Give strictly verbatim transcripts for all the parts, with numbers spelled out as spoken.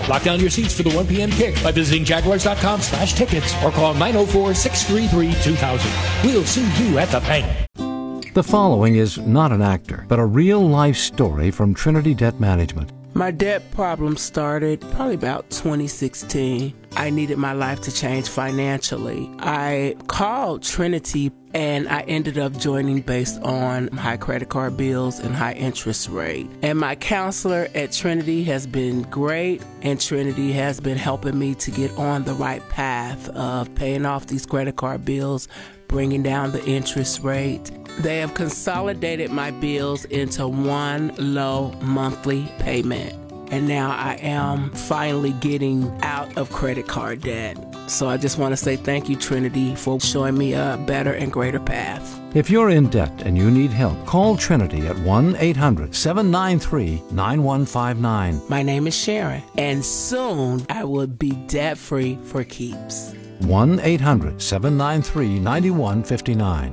Lock down your seats for the one p.m. kick by visiting jaguars.com slash tickets or call nine oh four, six three three, two thousand. We'll see you at the bank. The following is not an actor, but a real-life story from Trinity Debt Management. My debt problem started probably about twenty sixteen. I needed my life to change financially. I called Trinity and I ended up joining based on high credit card bills and high interest rate. And my counselor at Trinity has been great, and Trinity has been helping me to get on the right path of paying off these credit card bills, bringing down the interest rate. They have consolidated my bills into one low monthly payment. And now I am finally getting out of credit card debt. So I just want to say thank you, Trinity, for showing me a better and greater path. If you're in debt and you need help, call Trinity at one eight hundred, seven nine three, nine one five nine. My name is Sharon, and soon I will be debt-free for keeps. one eight hundred, seven nine three, nine one five nine.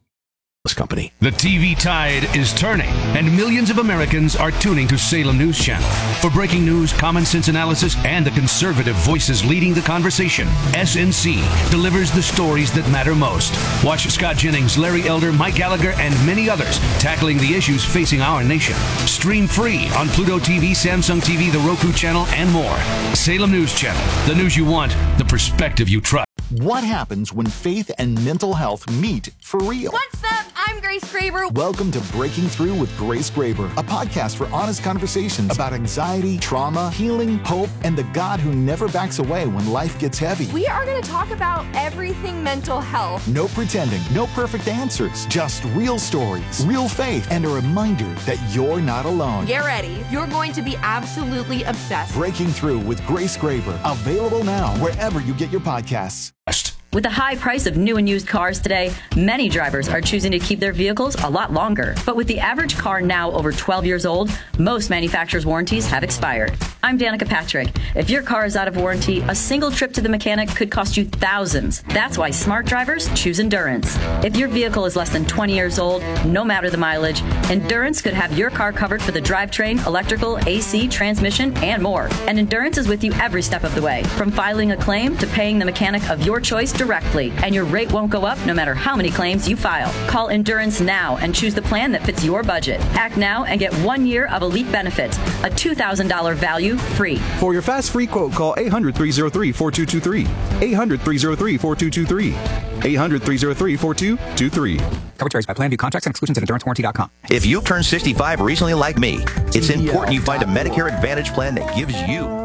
Company. The T V tide is turning, and millions of Americans are tuning to Salem News Channel. For breaking news, common sense analysis, and the conservative voices leading the conversation, S N C delivers the stories that matter most. Watch Scott Jennings, Larry Elder, Mike Gallagher, and many others tackling the issues facing our nation. Stream free on Pluto T V, Samsung T V, the Roku channel, and more. Salem News Channel. The news you want, the perspective you trust. What happens when faith and mental health meet for real? What's up? I'm Grace Graber. Welcome to Breaking Through with Grace Graber, a podcast for honest conversations about anxiety, trauma, healing, hope, and the God who never backs away when life gets heavy. We are going to talk about everything mental health. No pretending, no perfect answers, just real stories, real faith, and a reminder that you're not alone. Get ready. You're going to be absolutely obsessed. Breaking Through with Grace Graber, available now wherever you get your podcasts. With the high price of new and used cars today, many drivers are choosing to keep their vehicles a lot longer. But with the average car now over twelve years old, most manufacturers' warranties have expired. I'm Danica Patrick. If your car is out of warranty, a single trip to the mechanic could cost you thousands. That's why smart drivers choose Endurance. If your vehicle is less than twenty years old, no matter the mileage, Endurance could have your car covered for the drivetrain, electrical, A C, transmission, and more. And Endurance is with you every step of the way, from filing a claim to paying the mechanic of your choice directly, and your rate won't go up no matter how many claims you file. Call Endurance now and choose the plan that fits your budget. Act now and get one year of elite benefits, a two thousand dollars value free. For your fast free quote, call eight hundred, three oh three, four two two three. eight hundred, three oh three, four two two three. eight hundred, three oh three, four two two three. Coverage varies by plan. View contracts and exclusions at endurance warranty dot com. If you've turned sixty-five recently like me, it's important you find a Medicare Advantage plan that gives you.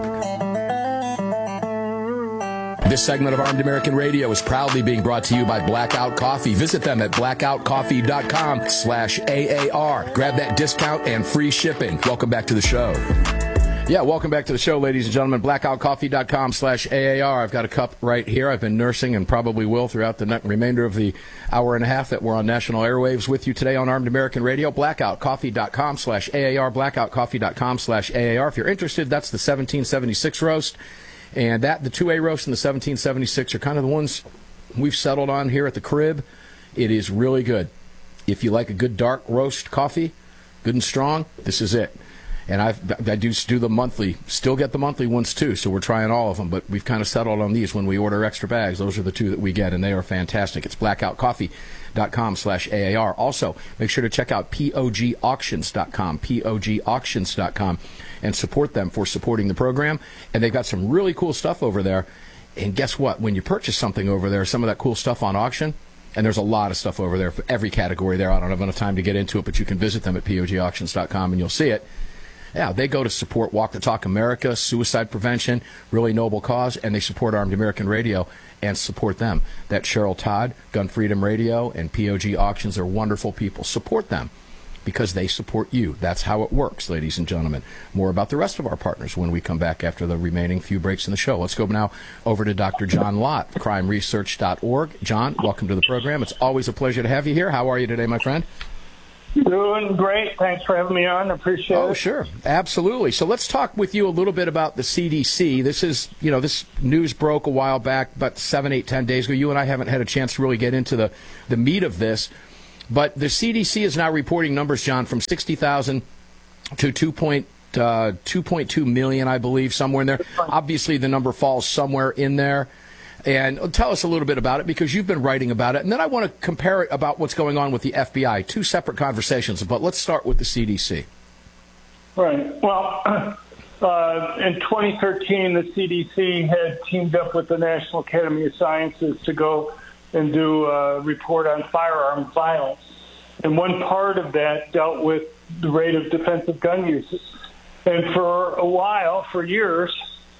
This segment of Armed American Radio is proudly being brought to you by Blackout Coffee. Visit them at blackout coffee dot com slash A A R. Grab that discount and free shipping. Welcome back to the show. Yeah, welcome back to the show, ladies and gentlemen. blackout coffee dot com slash A A R. I've got a cup right here. I've been nursing and probably will throughout the remainder of the hour and a half that we're on national airwaves with you today on Armed American Radio. blackout coffee dot com slash A A R. blackout coffee dot com slash A A R. If you're interested, that's the seventeen seventy-six roast. And that, the two A roast and the seventeen seventy-six are kind of the ones we've settled on here at the crib. It is really good. If you like a good dark roast coffee, good and strong, this is it. And I've, I do do the monthly, still get the monthly ones too, so we're trying all of them. But we've kind of settled on these when we order extra bags. Those are the two that we get, and they are fantastic. It's blackout coffee dot com slash A A R. Also, make sure to check out P O G auctions dot com, P O G auctions dot com, and support them for supporting the program. And they've got some really cool stuff over there. And guess what? When you purchase something over there, some of that cool stuff on auction, and there's a lot of stuff over there for every category there. I don't have enough time to get into it, but you can visit them at P O G auctions dot com and you'll see it. Yeah, they go to support Walk the Talk America, suicide prevention, really noble cause, and they support Armed American Radio and support them. That Cheryl Todd, Gun Freedom Radio, and P O G Auctions are wonderful people. Support them because they support you. That's how it works, ladies and gentlemen. More about the rest of our partners when we come back after the remaining few breaks in the show. Let's go now over to Doctor John Lott, crime research dot org. John, welcome to the program. It's always a pleasure to have you here. How are you today, my friend? Doing great. Thanks for having me on. Appreciate oh, it. Oh, sure. Absolutely. So let's talk with you a little bit about the C D C. This is, you know, this news broke a while back, about seven, eight, ten days ago. You and I haven't had a chance to really get into the, the meat of this. But the C D C is now reporting numbers, John, from sixty thousand to two point uh, two point two million, I believe, somewhere in there. Obviously, the number falls somewhere in there. And tell us a little bit about it, because you've been writing about it. And then I want to compare it about what's going on with the F B I. Two separate conversations, but let's start with the C D C. Right. Well, uh, in twenty thirteen, the C D C had teamed up with the National Academy of Sciences to go and do a report on firearm violence. And one part of that dealt with the rate of defensive gun uses. And for a while, for years,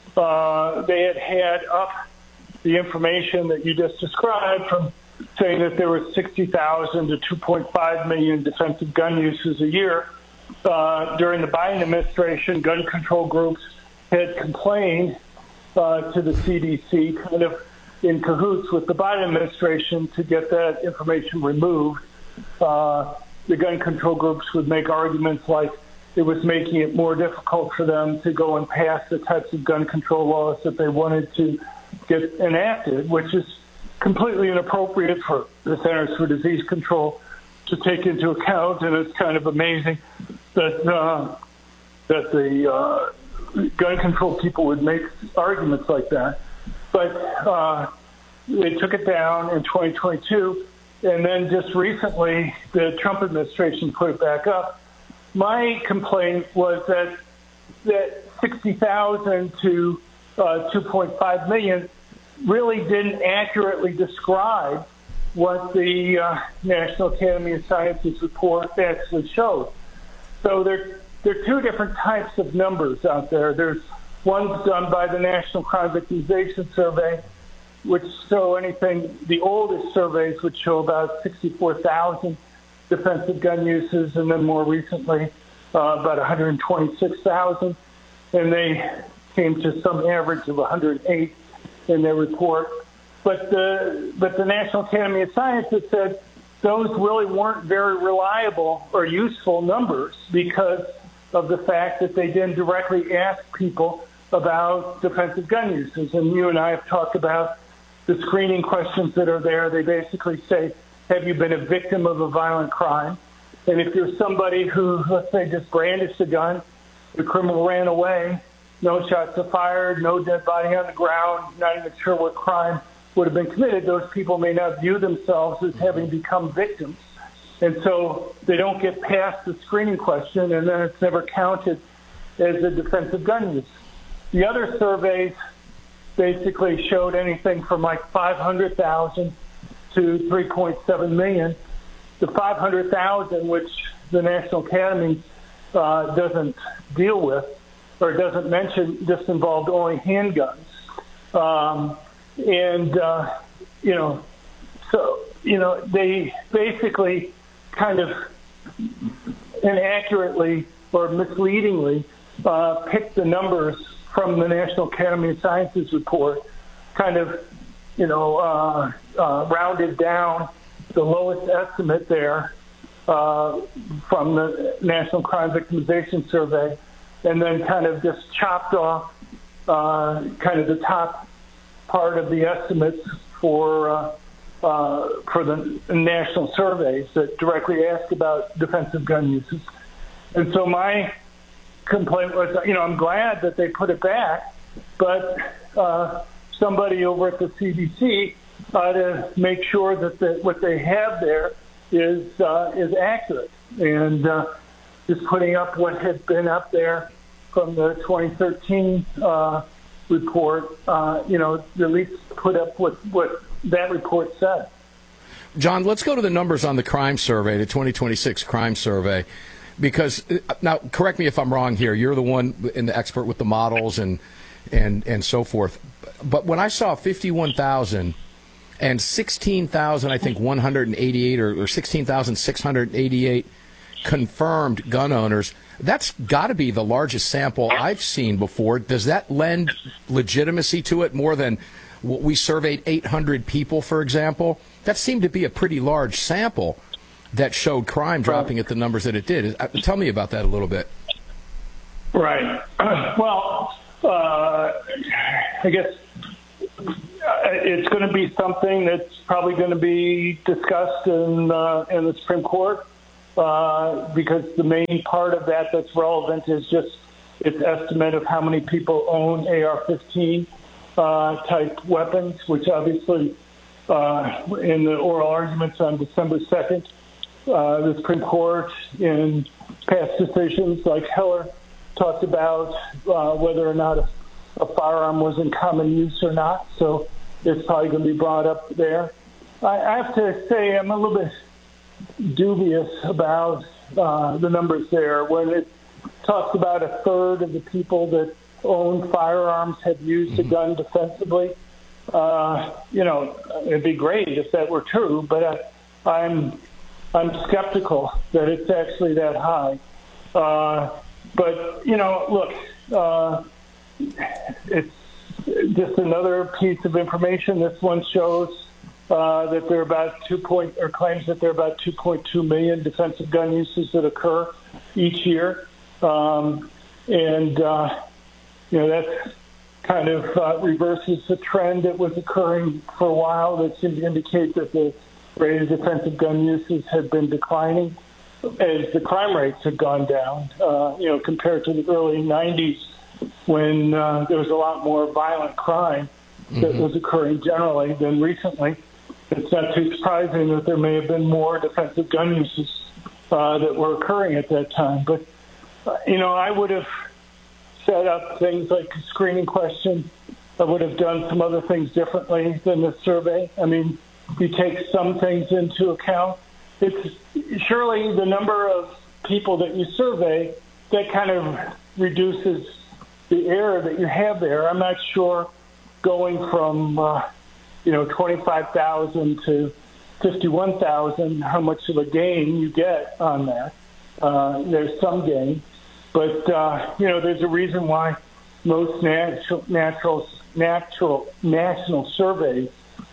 uh, they had had up the information that you just described, from saying that there was sixty thousand to two point five million defensive gun uses a year. Uh, during the Biden administration, gun control groups had complained uh, to the C D C, kind of in cahoots with the Biden administration, to get that information removed. Uh, the gun control groups would make arguments like it was making it more difficult for them to go and pass the types of gun control laws that they wanted to get enacted, which is completely inappropriate for the Centers for Disease Control to take into account. And it's kind of amazing that uh, that the uh, gun control people would make arguments like that. But uh, they took it down in twenty twenty-two, and then just recently the Trump administration put it back up. My complaint was that that sixty thousand to uh, two point five million really didn't accurately describe what the uh, National Academy of Sciences report actually showed. So there, there are two different types of numbers out there. There's one's done by the National Crime Victimization Survey, which show anything, the oldest surveys would show about sixty-four thousand defensive gun uses, and then more recently uh, about one hundred twenty-six thousand. And they came to some average of one hundred eight in their report. But the, but the National Academy of Sciences said those really weren't very reliable or useful numbers because of the fact that they didn't directly ask people about defensive gun uses. And you and I have talked about the screening questions that are there. They basically say, have you been a victim of a violent crime? And if you're somebody who, let's say, just brandished a gun, the criminal ran away, no shots are fired, no dead body on the ground, not even sure what crime would have been committed, those people may not view themselves as having become victims. And so they don't get past the screening question, and then it's never counted as a defensive gun use. The other surveys basically showed anything from like five hundred thousand to three point seven million. The five hundred thousand, which the National Academy uh, doesn't deal with or doesn't mention, just involved only handguns. Um, and, uh, you know, so, you know, they basically kind of inaccurately or misleadingly uh, picked the numbers from the National Academy of Sciences report, kind of, you know, uh, uh, rounded down the lowest estimate there uh, from the National Crime Victimization Survey, and then kind of just chopped off uh, kind of the top part of the estimates for uh, uh, for the national surveys that directly ask about defensive gun uses. And so my complaint was, you know, I'm glad that they put it back, but uh, somebody over at the C D C ought to make sure that the, what they have there is uh, is accurate. And uh, just putting up what had been up there from the twenty thirteen uh, report, uh, you know, at least put up what, what that report said. John, let's go to the numbers on the crime survey, the twenty twenty-six crime survey, because now, correct me if I'm wrong here. You're the one in the expert with the models and and and so forth. But when I saw fifty-one thousand and sixteen thousand, I think one hundred eighty-eight or, or sixteen thousand six hundred eighty-eight confirmed gun owners, that's got to be the largest sample I've seen before. Does that lend legitimacy to it more than we surveyed eight hundred people, for example? That seemed to be a pretty large sample that showed crime dropping at the numbers that it did. Tell me about that a little bit. Right. Well, uh, I guess it's going to be something that's probably going to be discussed in uh, in the Supreme Court uh, because the main part of that that's relevant is just its estimate of how many people own A R fifteen uh, type weapons, which obviously uh, in the oral arguments on December second, uh, the Supreme Court in past decisions like Heller talked about uh, whether or not a, a firearm was in common use or not. So it's probably going to be brought up there. I have to say I'm a little bit dubious about uh, the numbers there. When it talks about a third of the people that own firearms have used a gun defensively, uh, you know, it'd be great if that were true, but uh, I'm I'm skeptical that it's actually that high. Uh, but, you know, look, uh, it's just another piece of information. This one shows Uh, that there are about two point or claims that there are about two point two million defensive gun uses that occur each year, um, and uh, you know that kind of uh, reverses the trend that was occurring for a while. That seemed to indicate that the rate of defensive gun uses had been declining as the crime rates had gone down. Uh, you know, compared to the early nineties when uh, there was a lot more violent crime that mm-hmm. was occurring generally than recently. It's not too surprising that there may have been more defensive gun uses uh, that were occurring at that time. But, uh, you know, I would have set up things like a screening question. I would have done some other things differently than the survey. I mean, you take some things into account. It's surely the number of people that you survey that kind of reduces the error that you have there. I'm not sure going from... Uh, you know, twenty-five thousand to fifty-one thousand, how much of a gain you get on that. Uh, there's some gain. But, uh, you know, there's a reason why most natural, natural, natural national surveys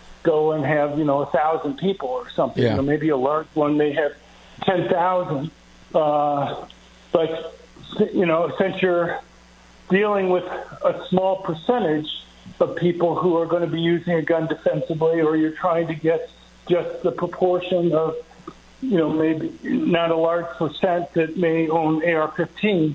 go and have, you know, one thousand people or something. Yeah. Or maybe a large one may have ten thousand. Uh, but, you know, since you're dealing with a small percentage of people who are going to be using a gun defensively, or you're trying to get just the proportion of, you know, maybe not a large percent that may own A R fifteens,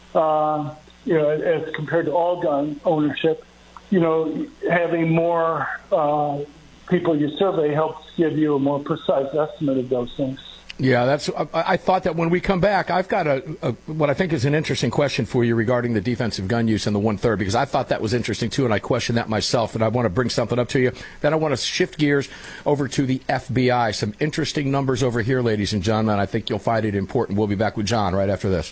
uh, you know, as compared to all gun ownership, you know, having more uh, people you survey helps give you a more precise estimate of those things. Yeah, that's. I, I thought that when we come back, I've got a, a what I think is an interesting question for you regarding the defensive gun use and the one third, because I thought that was interesting too, and I questioned that myself, and I want to bring something up to you. Then I want to shift gears over to the F B I. Some interesting numbers over here, ladies and gentlemen. I think you'll find it important. We'll be back with John right after this.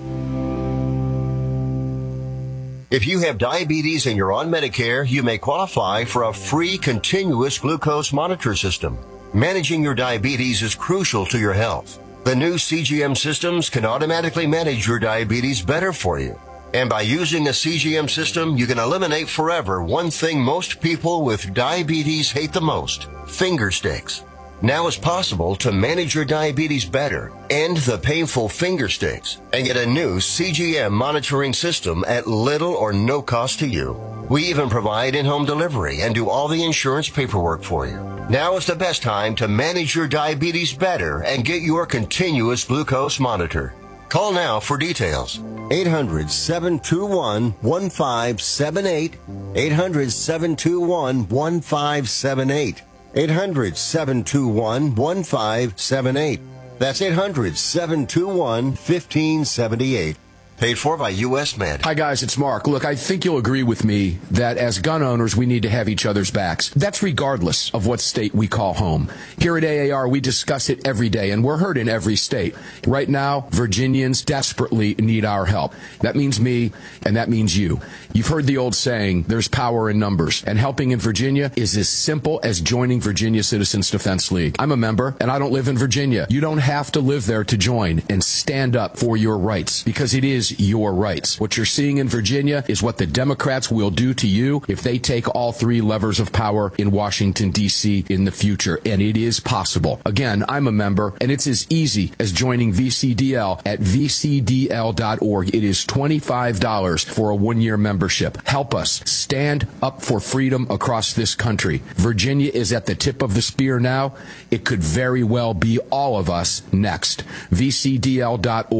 If you have diabetes and you're on Medicare, you may qualify for a free continuous glucose monitor system. Managing your diabetes is crucial to your health. The new C G M systems can automatically manage your diabetes better for you. And by using a C G M system, you can eliminate forever one thing most people with diabetes hate the most: finger sticks. Now it's possible to manage your diabetes better, end the painful finger sticks, and get a new C G M monitoring system at little or no cost to you. We even provide in-home delivery and do all the insurance paperwork for you. Now is the best time to manage your diabetes better and get your continuous glucose monitor. Call now for details. eight hundred, seven two one, one five seven eight. eight hundred, seven two one, one five seven eight. eight hundred, seven two one, one five seven eight. That's eight hundred, seven two one, one five seven eight. Paid for by U S Med. Hi, guys. It's Mark. Look, I think you'll agree with me that as gun owners, we need to have each other's backs. That's regardless of what state we call home. Here at A A R, we discuss it every day, and we're heard in every state. Right now, Virginians desperately need our help. That means me, and that means you. You've heard the old saying, there's power in numbers, and helping in Virginia is as simple as joining Virginia Citizens Defense League. I'm a member, and I don't live in Virginia. You don't have to live there to join and stand up for your rights, because it is your rights. What you're seeing in Virginia is what the Democrats will do to you if they take all three levers of power in Washington, D C in the future, and it is possible. Again, I'm a member, and it's as easy as joining V C D L at V C D L dot org. It is twenty-five dollars for a one-year membership. Help us stand up for freedom across this country. Virginia is at the tip of the spear now. It could very well be all of us next. V C D L dot org.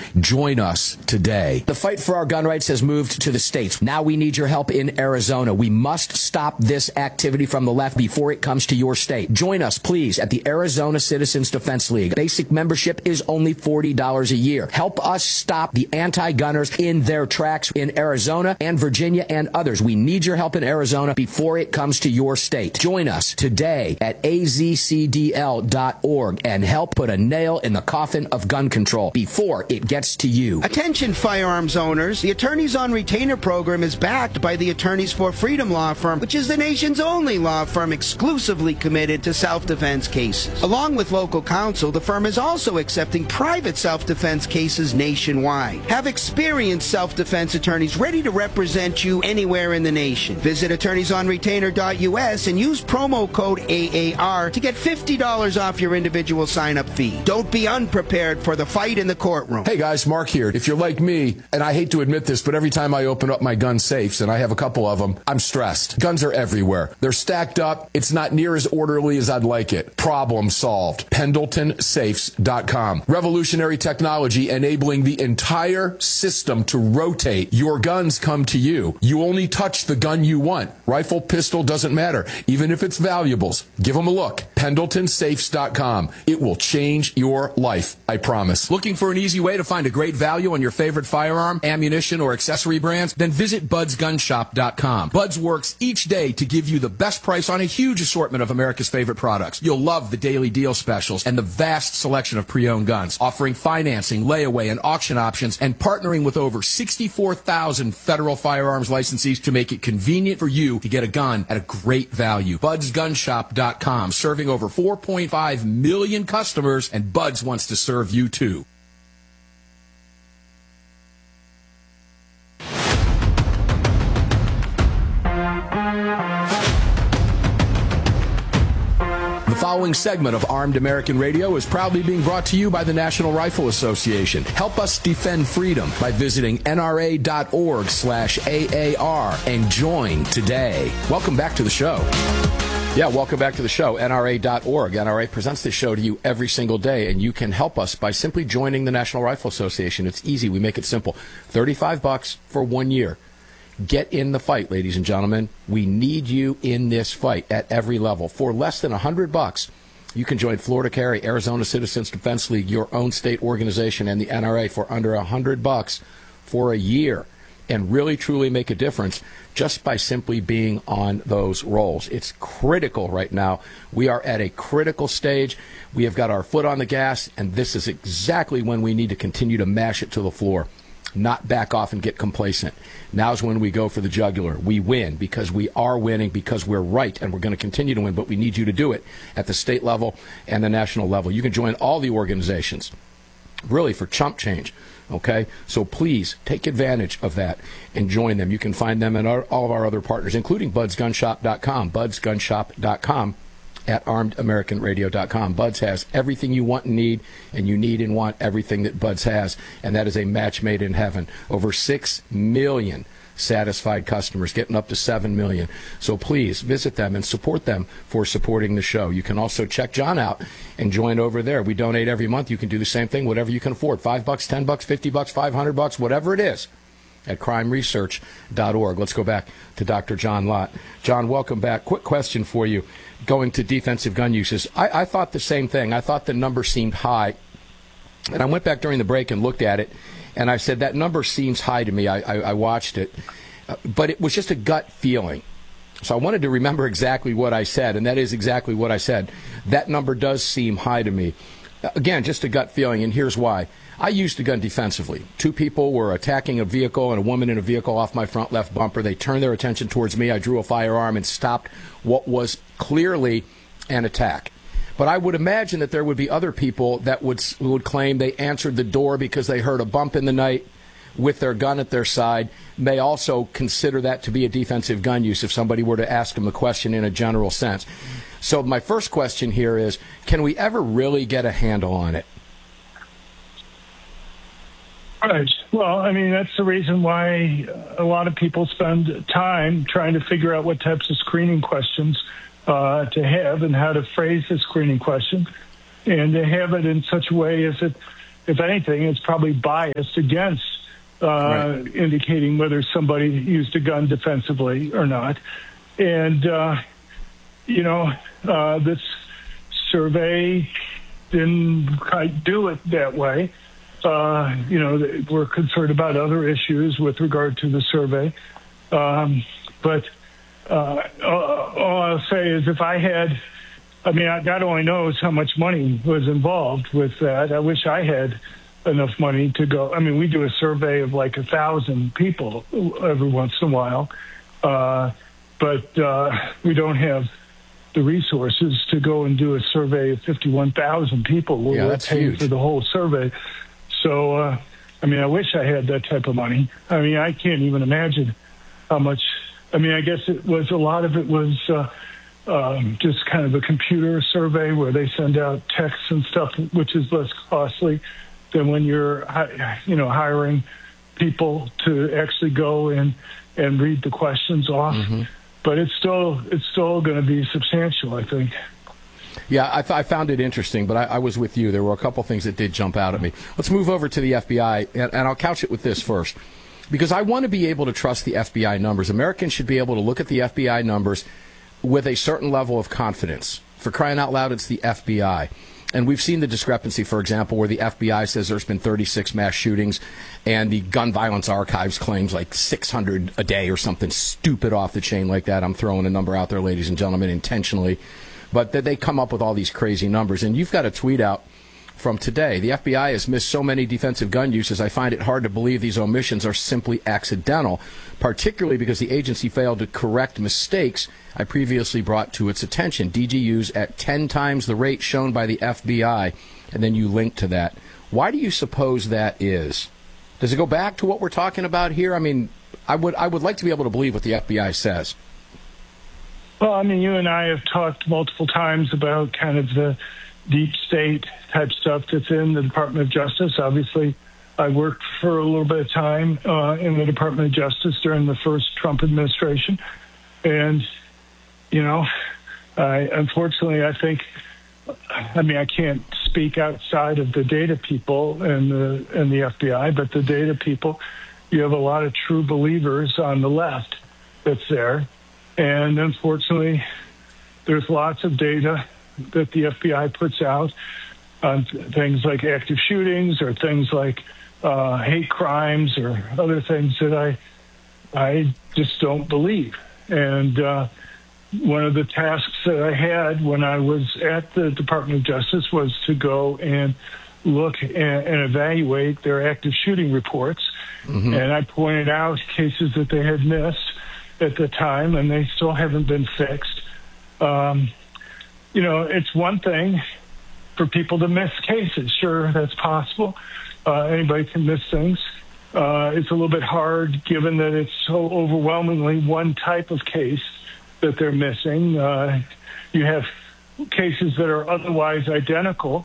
Join us today. The fight for our gun rights has moved to the states. Now we need your help in Arizona. We must stop this activity from the left before it comes to your state. Join us, please, at the Arizona Citizens Defense League. Basic membership is only forty dollars a year. Help us stop the anti-gunners in their tracks in Arizona and Virginia and others. We need your help in Arizona before it comes to your state. Join us today at A Z C D L dot org and help put a nail in the coffin of gun control before it gets to you. Attention firearms owners. The Attorneys on Retainer program is backed by the Attorneys for Freedom law firm, which is the nation's only law firm exclusively committed to self-defense cases. Along with local counsel, the firm is also accepting private self-defense cases nationwide. Have experienced self-defense attorneys ready to represent you anywhere in the nation. Visit attorneys on retainer dot U S and use promo code A A R to get fifty dollars off your individual sign-up fee. Don't be unprepared for the fight in the courtroom. Hey guys, Mark here. If you're like me, and I hate to admit this, but every time I open up my gun safes, and I have a couple of them, I'm stressed. Guns are everywhere. They're stacked up. It's not near as orderly as I'd like it. Problem solved. Pendleton Safes dot com. Revolutionary technology enabling the entire system to rotate. Your guns come to you. You only touch the gun you want. Rifle, pistol, doesn't matter. Even if it's valuables. Give them a look. Pendleton Safes dot com. It will change your life, I promise. Looking for an easy way to find a great value on your favorite firearm, ammunition, or accessory brands? Then visit Buds Gun Shop dot com. Buds works each day to give you the best price on a huge assortment of America's favorite products. You'll love the daily deal specials and the vast selection of pre-owned guns, offering financing, layaway, and auction options, and partnering with over sixty-four thousand federal firearms licensees to make it convenient for you to get a gun at a great value. Buds Gun Shop dot com, serving over four point five million customers, and Buds wants to serve you too. The following segment of Armed American Radio is proudly being brought to you by the National Rifle Association. Help us defend freedom by visiting N R A dot org slash A A R and join today. Welcome back to the show. Yeah, welcome back to the show, N R A dot org. N R A presents this show to you every single day, and you can help us by simply joining the National Rifle Association. It's easy. We make it simple. thirty-five bucks for one year. Get in the fight, ladies and gentlemen. We need you in this fight at every level. For less than one hundred bucks, you can join Florida Carry, Arizona Citizens Defense League, your own state organization, and the N R A for under one hundred bucks for a year, and really truly make a difference just by simply being on those rolls. It's critical right now. We are at a critical stage. We have got our foot on the gas, and this is exactly when we need to continue to mash it to the floor, not back off and get complacent. Now's when we go for the jugular. We win because we are winning, because we're right, and we're going to continue to win, but we need you to do it at the state level and the national level. You can join all the organizations, really, for chump change. Okay, so please take advantage of that and join them. You can find them and all of our other partners, including Buds Gun Shop dot com, Buds Gun Shop dot com, at Armed American Radio dot com. Buds has everything you want and need, and you need and want everything that Buds has, and that is a match made in heaven. Over six million satisfied customers, getting up to seven million. So please visit them and support them for supporting the show. You can also check John out and join over there. We donate every month. You can do the same thing, whatever you can afford. Five bucks, ten bucks, fifty bucks, five hundred bucks, whatever it is, at crime research dot org. Let's go back to Doctor John Lott. John, welcome back. Quick question for you. Going to defensive gun uses, I, I thought the same thing. I thought the number seemed high. And I went back during the break and looked at it, and I said, that number seems high to me. I, I, I watched it. Uh, but it was just a gut feeling. So I wanted to remember exactly what I said, and that is exactly what I said. That number does seem high to me. Again, just a gut feeling, and here's why. I used a gun defensively. Two people were attacking a vehicle and a woman in a vehicle off my front left bumper. They turned their attention towards me. I drew a firearm and stopped what was clearly an attack. But I would imagine that there would be other people that would who would claim they answered the door because they heard a bump in the night with their gun at their side, may also consider that to be a defensive gun use if somebody were to ask them the question in a general sense. So my first question here is, can we ever really get a handle on it? Right. Well, I mean, that's the reason why a lot of people spend time trying to figure out what types of screening questions uh, to have and how to phrase the screening question, and to have it in such a way as it if anything, it's probably biased against uh, right. indicating whether somebody used a gun defensively or not. And, uh, you know, uh, this survey didn't quite do it that way. Uh, you know, we're concerned about other issues with regard to the survey. Um, but uh, all I'll say is if I had, I mean, God only knows how much money was involved with that. I wish I had enough money to go. I mean, we do a survey of like a thousand people every once in a while, uh, but uh, we don't have the resources to go and do a survey of fifty-one thousand people. We're yeah, that's paying huge. for the whole survey. So, uh, I mean, I wish I had that type of money. I mean, I can't even imagine how much. I mean, I guess it was a lot of it was uh, um, just kind of a computer survey where they send out texts and stuff, which is less costly than when you're, you know, hiring people to actually go in and read the questions off. Mm-hmm. But it's still it's still going to be substantial, I think. Yeah, I, th- I found it interesting, but I, I was with you. There were a couple things that did jump out at me. Let's move over to the F B I, and, and I'll couch it with this first, because I want to be able to trust the F B I numbers. Americans should be able to look at the F B I numbers with a certain level of confidence. For crying out loud, it's the F B I. And we've seen the discrepancy, for example, where the F B I says there's been thirty-six mass shootings, and the Gun Violence Archives claims like six hundred a day or something stupid off the chain like that. I'm throwing a number out there, ladies and gentlemen, intentionally. But that they come up with all these crazy numbers. And you've got a tweet out from today. The F B I has missed so many defensive gun uses, I find it hard to believe these omissions are simply accidental, particularly because the agency failed to correct mistakes I previously brought to its attention. D G Us at ten times the rate shown by the F B I, and then you link to that. Why do you suppose that is? Does it go back to what we're talking about here? I mean, I would I would like to be able to believe what the F B I says. Well, I mean, you and I have talked multiple times about kind of the deep state type stuff that's in the Department of Justice. Obviously, I worked for a little bit of time uh, in the Department of Justice during the first Trump administration. And, you know, I, unfortunately, I think, I mean, I can't speak outside of the data people and the, and the F B I, but the data people, you have a lot of true believers on the left that's there. And unfortunately, there's lots of data that the F B I puts out on things like active shootings or things like uh, hate crimes or other things that I I just don't believe. And uh, one of the tasks that I had when I was at the Department of Justice was to go and look and, and evaluate their active shooting reports. Mm-hmm. And I pointed out cases that they had missed at the time, and they still haven't been fixed. Um, you know, it's one thing for people to miss cases. Sure, that's possible. Uh, anybody can miss things. Uh, it's a little bit hard given that it's so overwhelmingly one type of case that they're missing. Uh, you have cases that are otherwise identical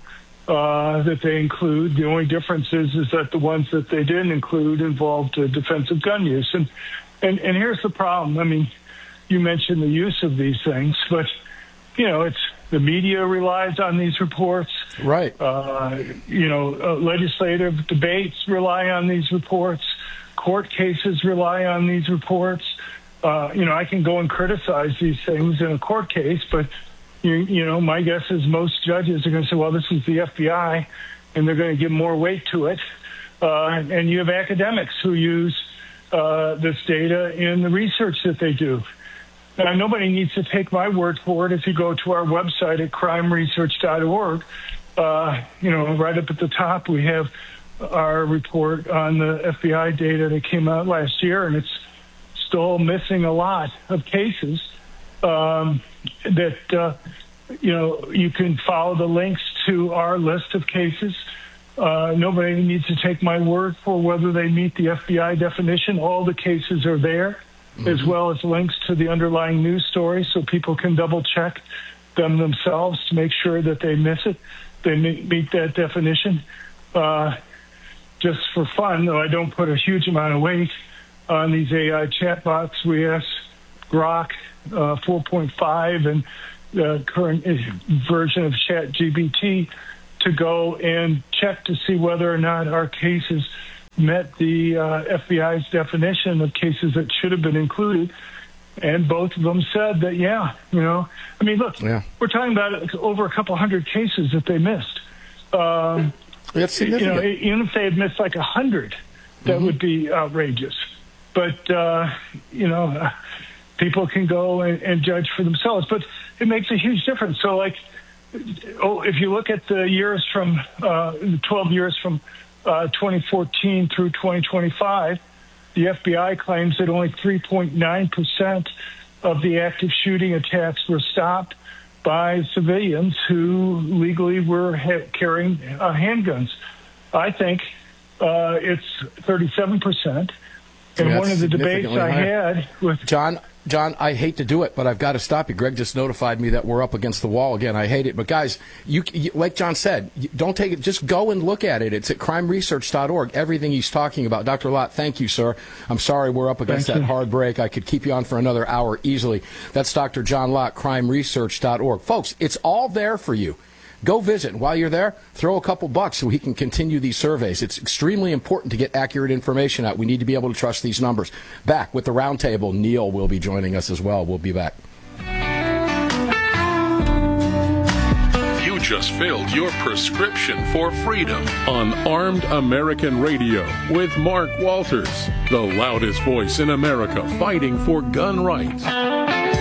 uh, that they include. The only difference is, is that the ones that they didn't include involved uh, defensive gun use. And And, and here's the problem. I mean, you mentioned the use of these things, but, you know, it's the media relies on these reports. Right. Uh, you know, uh, legislative debates rely on these reports. Court cases rely on these reports. Uh, you know, I can go and criticize these things in a court case, but, you, you know, my guess is most judges are going to say, well, this is the F B I, and they're going to give more weight to it. Uh, and you have academics who use Uh, this data in the research that they do. Now, nobody needs to take my word for it. If you go to our website at crime research dot org, uh, you know, right up at the top, we have our report on the F B I data that came out last year, and it's still missing a lot of cases um, that, uh, you know, you can follow the links to our list of cases. Uh, nobody needs to take my word for whether they meet the F B I definition. All the cases are there, mm-hmm. as well as links to the underlying news stories, so people can double-check them themselves to make sure that they miss it, they meet that definition. Uh, just for fun, though I don't put a huge amount of weight on these A I chatbots, we asked Grok uh, four point five and the current version of ChatGPT to go and check to see whether or not our cases met the uh, F B I's definition of cases that should have been included. And both of them said that, yeah, you know, I mean, look, yeah. we're talking about over a couple hundred cases that they missed. Um, That's you know, significant. even if they had missed like a hundred, that mm-hmm. would be outrageous. But, uh, you know, uh, people can go and, and judge for themselves. But it makes a huge difference. So, like, oh, if you look at the years from uh, twelve years from uh, twenty fourteen through twenty twenty-five, the F B I claims that only three point nine percent of the active shooting attacks were stopped by civilians who legally were ha- carrying uh, handguns. I think uh, it's thirty-seven percent. And That's one of the debates I higher. had with John, John, I hate to do it, but I've got to stop you. Greg just notified me that we're up against the wall again. I hate it. But, guys, you, you like John said, you don't take it. Just go and look at it. It's at crime research dot org, everything he's talking about. Doctor Lott, thank you, sir. I'm sorry we're up against thank that you. hard break. I could keep you on for another hour easily. That's Doctor John Lott, crime research dot org. Folks, it's all there for you. Go visit. And while you're there, throw a couple bucks so he can continue these surveys. It's extremely important to get accurate information out. We need to be able to trust these numbers. Back with the roundtable, Neil will be joining us as well. We'll be back. You just filled your prescription for freedom on Armed American Radio with Mark Walters, the loudest voice in America fighting for gun rights.